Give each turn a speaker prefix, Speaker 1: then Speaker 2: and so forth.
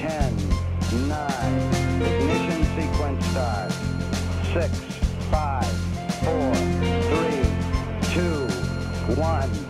Speaker 1: 10, 9, ignition sequence start. 6, 5, 4, 3, 2, 1,